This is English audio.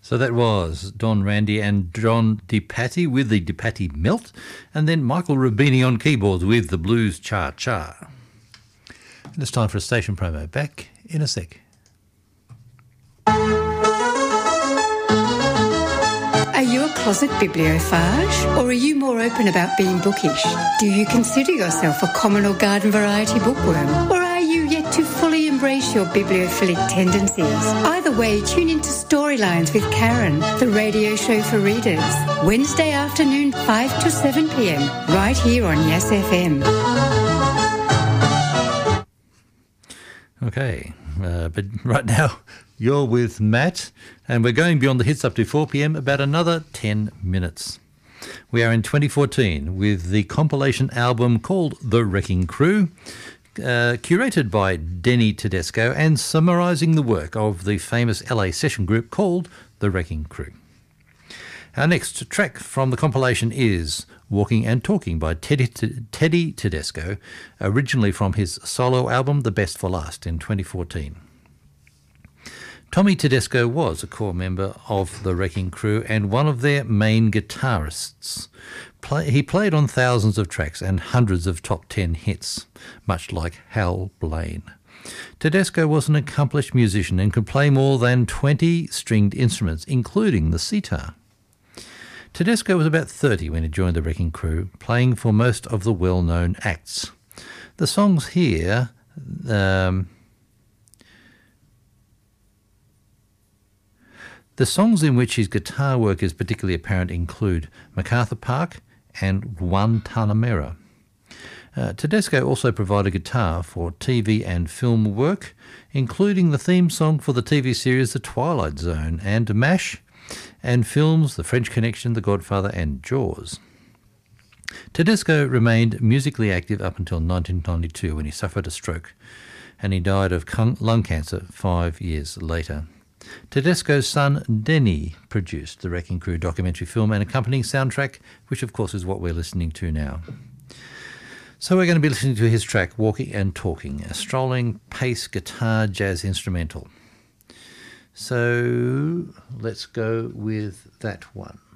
So that was Don Randy and John DiPatti with the DiPatti Melt, and then Michael Rubini on keyboards with the Blues Cha Cha. And it's time for a station promo. Back in a sec. Are you a closet bibliophage, or are you more open about being bookish? Do you consider yourself a common or garden variety bookworm, or are you yet to fully embrace your bibliophilic tendencies? Either way, tune into Storylines with Karen, the radio show for readers. Wednesday afternoon, 5 to 7 p.m, right here on Yes FM. Okay, but right now you're with Matt, and we're going beyond the hits up to 4 p.m, about another 10 minutes. We are in 2014 with the compilation album called The Wrecking Crew, curated by Denny Tedesco and summarising the work of the famous LA session group called The Wrecking Crew. Our next track from the compilation is Walking and Talking by Teddy Tedesco, originally from his solo album The Best for Last in 2014. Tommy Tedesco was a core member of The Wrecking Crew and one of their main guitarists. He played on thousands of tracks and hundreds of top 10 hits, much like Hal Blaine. Tedesco was an accomplished musician and could play more than 20 stringed instruments, including the sitar. Tedesco was about 30 when he joined The Wrecking Crew, playing for most of the well-known acts. The songs here... The songs in which his guitar work is particularly apparent include MacArthur Park and Guantanamera. Tedesco also provided guitar for TV and film work, including the theme song for the TV series The Twilight Zone and MASH, and films The French Connection, The Godfather and Jaws. Tedesco remained musically active up until 1992 when he suffered a stroke, and he died of lung cancer 5 years later. Tedesco's son Denny produced the Wrecking Crew documentary film and accompanying soundtrack, which of course is what we're listening to now. So we're going to be listening to his track Walking and Talking, a strolling pace guitar jazz instrumental. So let's go with that one.